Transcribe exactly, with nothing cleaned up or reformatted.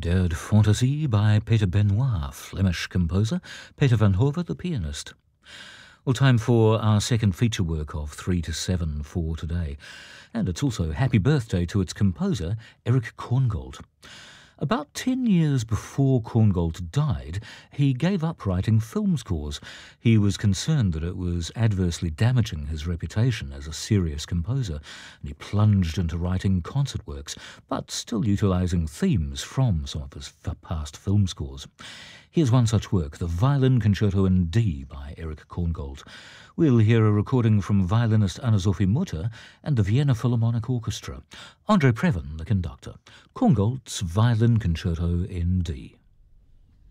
Der Fantasie by Peter Benoit, Flemish composer, Peter van Hove, the pianist. Well, time for our second feature work of three to seven for today. And it's also happy birthday to its composer, Erich Korngold. About ten years before Korngold died, he gave up writing film scores. He was concerned that it was adversely damaging his reputation as a serious composer, and he plunged into writing concert works, but still utilising themes from some of his past film scores. Here's one such work, the Violin Concerto in D by Erich Korngold. We'll hear a recording from violinist Anna-Sophie Mutter and the Vienna Philharmonic Orchestra. Andre Previn, the conductor. Korngold's Violin Concerto in D.